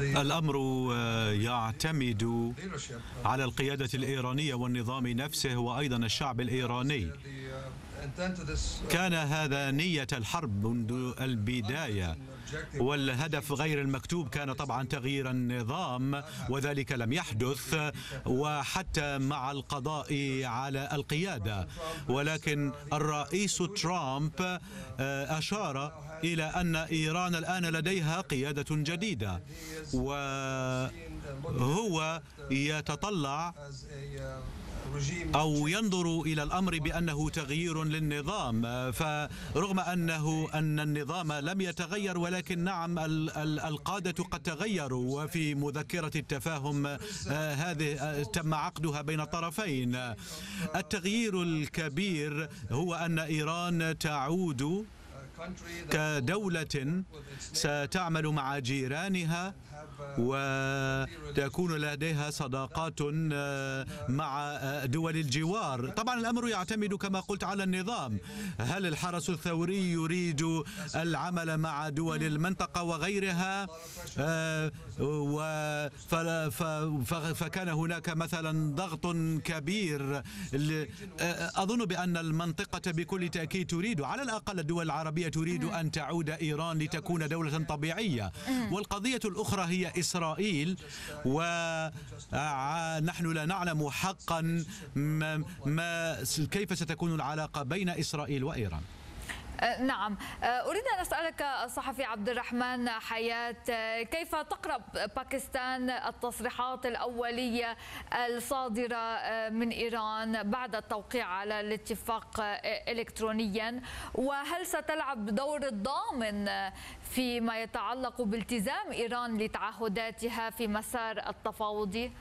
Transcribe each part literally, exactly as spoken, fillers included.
الأمر يعتمد على القيادة الإيرانية والنظام نفسه وأيضا الشعب الإيراني. كان هذا نية الحرب منذ البداية، والهدف غير المكتوب كان طبعا تغيير النظام، وذلك لم يحدث وحتى مع القضاء على القيادة. ولكن الرئيس ترامب أشار إلى أن إيران الآن لديها قيادة جديدة، وهو يتطلع أو ينظر إلى الأمر بأنه تغيير للنظام. فرغم أنه أن النظام لم يتغير، ولكن نعم القادة قد تغيروا، وفي مذكرة التفاهم هذه تم عقدها بين الطرفين. التغيير الكبير هو أن إيران تعود كدولة ستعمل مع جيرانها وتكون لديها صداقات مع دول الجوار. طبعا الأمر يعتمد كما قلت على النظام. هل الحرس الثوري يريد العمل مع دول المنطقة وغيرها؟ فكان هناك مثلا ضغط كبير. أظن بأن المنطقة بكل تأكيد تريد، على الأقل الدول العربية تريد أن تعود إيران لتكون دولة طبيعية. والقضية الأخرى هي إسرائيل، ونحن لا نعلم حقا ما ما كيف ستكون العلاقة بين إسرائيل وإيران. نعم، أريد أن أسألك الصحفي عبد الرحمن حياة، كيف تقرأ باكستان التصريحات الأولية الصادرة من إيران بعد التوقيع على الاتفاق إلكترونيا، وهل ستلعب دور ضامن فيما يتعلق بالتزام إيران لتعهداتها في مسار التفاوضي؟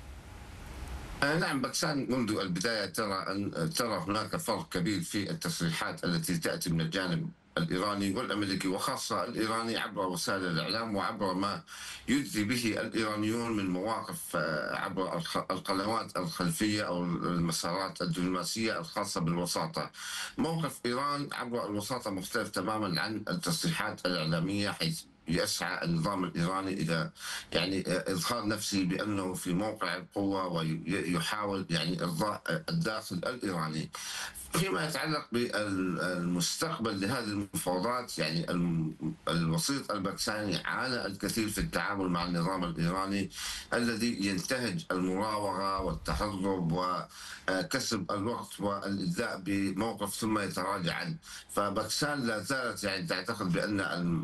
نعم، باكستان منذ البداية ترى أن ترى هناك فرق كبير في التصريحات التي تأتي من الجانب الإيراني والأمريكي، وخاصة الإيراني عبر وسائل الإعلام وعبر ما يجري به الإيرانيون من مواقف عبر القنوات الخلفية أو المسارات الدبلوماسية الخاصة بالوساطة. موقف إيران عبر الوساطة مختلف تماما عن التصريحات الإعلامية، حيث يسعى النظام الإيراني إلى يعني إظهار نفسه بأنه في موقع القوة ويحاول يعني إرضاء الداخل الإيراني. فيما يتعلق بالمستقبل لهذه المفاوضات، يعني الوسيط الباكستاني عانى الكثير في التعامل مع النظام الإيراني الذي ينتهج المراوغة والتهرب وكسب الوقت والإدلاء بموقف ثم يتراجع عنه. فباكستان لا زالت يعني تعتقد بأن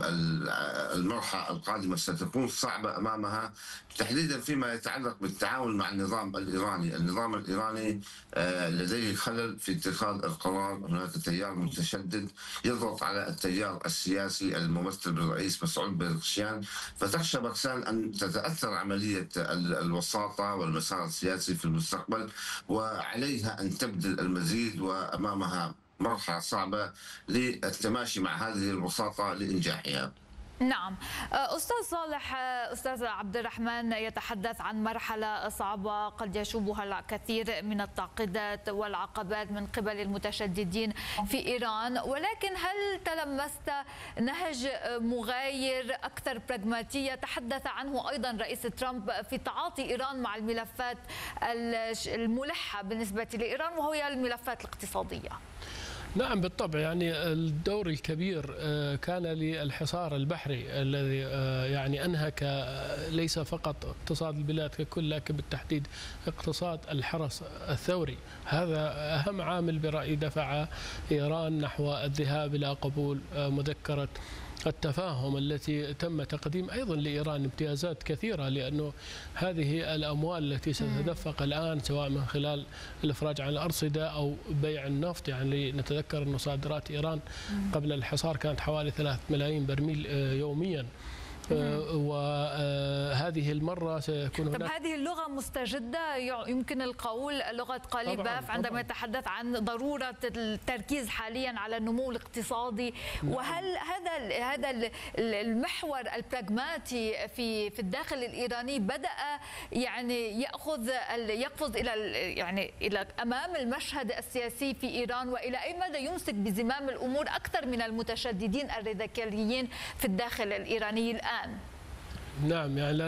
المرحلة القادمة ستكون صعبة أمامها، تحديدا فيما يتعلق بالتعامل مع النظام الإيراني. النظام الإيراني لديه خلل في اتخاذ القرار. هناك تيار متشدد يضغط على التيار السياسي الممثل بالرئيس مسعود بزكشيان، فتخشى باكستان أن تتأثر عملية الوساطة والمسار السياسي في المستقبل، وعليها أن تبذل المزيد، وأمامها مرحلة صعبة للتماشي مع هذه الوساطة لإنجاحها. نعم، أستاذ صالح، أستاذ عبد الرحمن يتحدث عن مرحلة صعبة قد يشوبها الكثير من التعقيدات والعقبات من قبل المتشددين في إيران، ولكن هل تلمست نهج مغاير أكثر براغماتية تحدث عنه أيضا رئيس ترامب في تعاطي إيران مع الملفات الملحة بالنسبة لإيران وهي الملفات الاقتصادية؟ نعم بالطبع، يعني الدور الكبير كان للحصار البحري الذي يعني أنهك ليس فقط اقتصاد البلاد ككل، لكن بالتحديد اقتصاد الحرس الثوري. هذا أهم عامل برأيي دفع إيران نحو الذهاب إلى قبول مذكرة التفاهم التي تم تقديم أيضا لإيران امتيازات كثيرة، لأنه هذه الأموال التي ستتدفق الآن سواء من خلال الإفراج عن الأرصدة أو بيع النفط، يعني نتذكر أن صادرات إيران قبل الحصار كانت حوالي ثلاثة ملايين برميل يوميا، وهذه المرة سيكون هناك. طب هذه اللغة مستجدة، يمكن القول لغة قاليباف عندما يتحدث عن ضرورة التركيز حاليا على النمو الاقتصادي. نعم. وهل هذا هذا المحور البراغماتي في في الداخل الإيراني بدأ يعني يأخذ يقفز إلى يعني إلى أمام المشهد السياسي في إيران، وإلى أي مدى يمسك بزمام الأمور أكثر من المتشددين الراديكاليين في الداخل الإيراني الآن؟ نعم، يعني